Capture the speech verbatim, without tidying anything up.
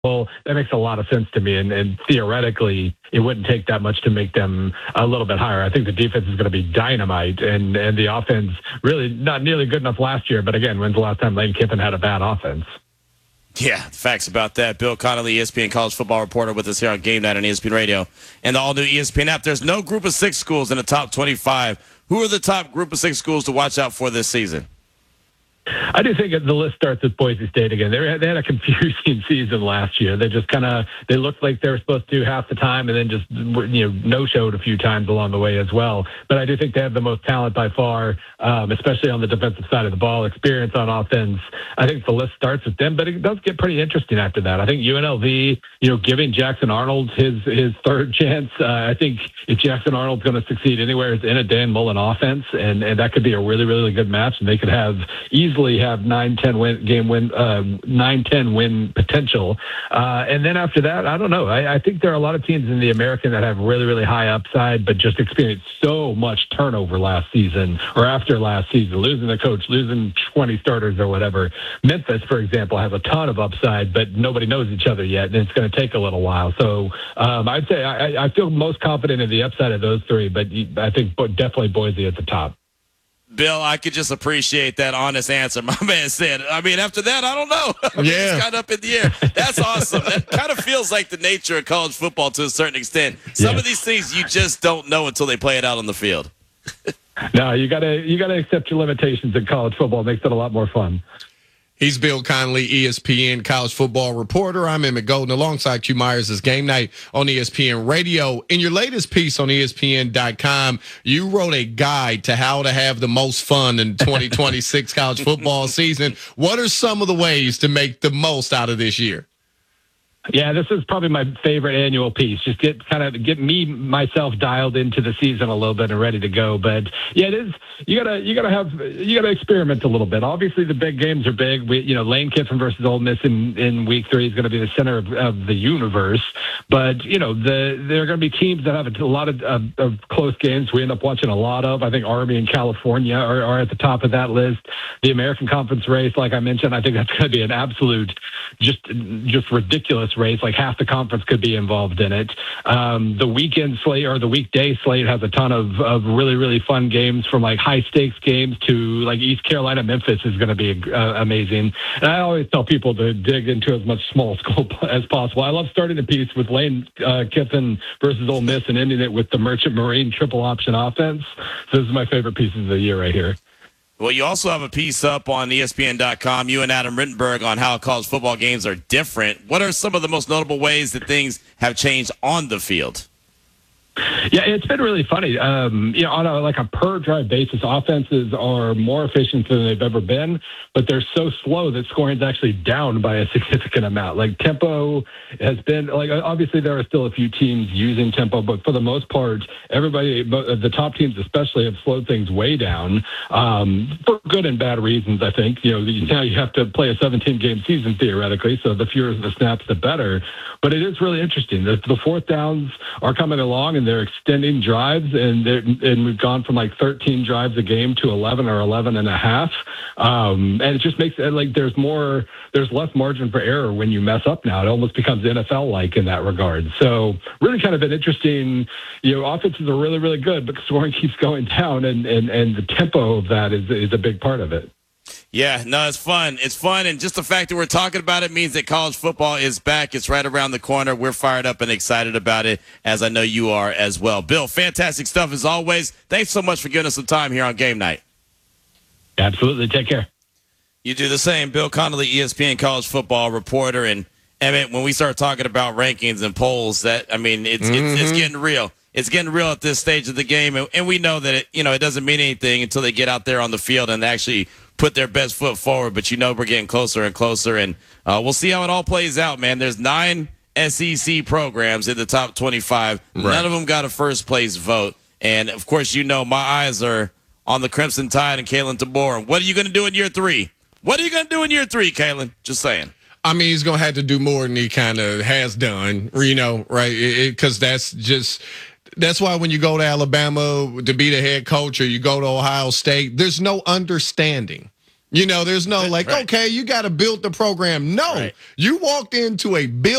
Well, that makes a lot of sense to me, and, and theoretically, it wouldn't take that much to make them a little bit higher. I think the defense is going to be dynamite, and, and the offense really not nearly good enough last year. But again, when's the last time Lane Kiffin had a bad offense? Yeah, facts about that. Bill Connolly, E S P N college football reporter, with us here on Game Night on E S P N Radio and the all-new E S P N app. There's no group of six schools in the top twenty-five. Who are the top group of six schools to watch out for this season? I do think the list starts with Boise State again. They, were, they had a confusing season last year. They just kind of they looked like they were supposed to half the time, and then just you know no-showed a few times along the way as well. But I do think they have the most talent by far, um, especially on the defensive side of the ball. Experience on offense. I think the list starts with them, but it does get pretty interesting after that. I think U N L V, you know, giving Jackson Arnold his his third chance. Uh, I think if Jackson Arnold's going to succeed anywhere, it's in a Dan Mullen offense, and and that could be a really really good match, and they could have easily have nine ten win game win uh, nine ten win potential, uh, and then after that, I don't know. I, I think there are a lot of teams in the American that have really really high upside, but just experienced so much turnover last season or after last season, losing the coach, losing twenty starters or whatever. Memphis, for example, has a ton of upside, but nobody knows each other yet, and it's going to take a little while. So um, I'd say I, I feel most confident in the upside of those three, but I think definitely Boise at the top. Bill, I could just appreciate that honest answer. My man said, I mean, after that, I don't know. Yeah. It's kind of up in the air. That's awesome. That kind of feels like the nature of college football to a certain extent. Some yes. of these things you just don't know until they play it out on the field. No, you gotta you gotta accept your limitations in college football. It makes it a lot more fun. He's Bill Connolly, E S P N college football reporter. I'm Emmett Golden alongside Q Myers. It's Game Night on E S P N Radio. In your latest piece on E S P N dot com, you wrote a guide to how to have the most fun in twenty twenty-six college football season. What are some of the ways to make the most out of this year? Yeah, this is probably my favorite annual piece. Just get kind of get me myself dialed into the season a little bit and ready to go. But yeah, it is. You gotta you gotta have you gotta experiment a little bit. Obviously, the big games are big. We, you know, Lane Kiffin versus Ole Miss in, in week three is going to be the center of, of the universe. But you know, the there are going to be teams that have a lot of, of, of close games. We end up watching a lot of. I think Army and California are, are at the top of that list. The American Conference race, like I mentioned, I think that's going to be an absolute just just ridiculous race. Like half the conference could be involved in it. Um, the weekend slate or the weekday slate has a ton of, of really, really fun games, from like high stakes games to like East Carolina, Memphis is going to be uh, amazing. And I always tell people to dig into as much small school as possible. I love starting a piece with Lane uh, Kiffin versus Ole Miss and ending it with the Merchant Marine triple option offense. So this is my favorite pieces of the year right here. Well, you also have a piece up on E S P N dot com, you and Adam Rittenberg, on how college football games are different. What are some of the most notable ways that things have changed on the field? Yeah, it's been really funny. Um, you know, on a, like a per drive basis, offenses are more efficient than they've ever been, but they're so slow that scoring is actually down by a significant amount. Like tempo has been like obviously there are still a few teams using tempo, but for the most part, everybody, the top teams especially, have slowed things way down um, for good and bad reasons. I think you know now you have to play a seventeen game season theoretically, so the fewer the snaps, the better. But it is really interesting. The, the fourth downs are coming along, and they're extending drives, and and we've gone from like thirteen drives a game to eleven or eleven and a half. Um, and it just makes it like there's more, there's less margin for error when you mess up now. It almost becomes N F L-like in that regard. So really kind of an interesting, you know, offenses are really, really good, but scoring keeps going down, and, and, and the tempo of that is is a big part of it. Yeah, no, it's fun. It's fun, and just the fact that we're talking about it means that college football is back. It's right around the corner. We're fired up and excited about it, as I know you are as well. Bill, fantastic stuff as always. Thanks so much for giving us some time here on Game Night. Absolutely. Take care. You do the same. Bill Connolly, E S P N college football reporter. And, Emmett, when we start talking about rankings and polls, that I mean, it's, mm-hmm. it's, it's getting real. It's getting real at this stage of the game, and, and we know that it, you know, it doesn't mean anything until they get out there on the field and actually put their best foot forward. But you know we're getting closer and closer, and uh, we'll see how it all plays out, man. There's nine S E C programs in the top twenty-five. Right. None of them got a first place vote, and of course, you know my eyes are on the Crimson Tide and Kalen DeBoer. What are you going to do in year three? What are you going to do in year three, Kalen? Just saying. I mean, he's going to have to do more than he kind of has done, you know, right? Because that's just – that's why when you go to Alabama to be the head coach, or you go to Ohio State, there's no understanding. You know, there's no like, Right. okay, you got to build the program. No, Right. you walked into a build.